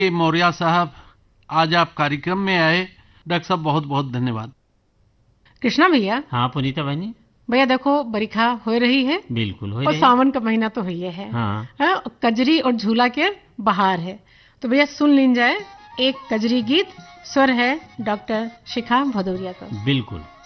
के मौर्या साहब आज आप कार्यक्रम में आए। डॉक्टर साहब बहुत बहुत धन्यवाद। कृष्णा भैया। हाँ पुनीता बहनी। भैया देखो बरिखा हो रही है। बिल्कुल हो और रही है। सावन का महीना तो है है। हाँ। कजरी और झूला के बहार है। तो भैया सुन लीन जाए एक कजरी गीत। स्वर है डॉक्टर शिखा भदौरिया का। बिल्कुल।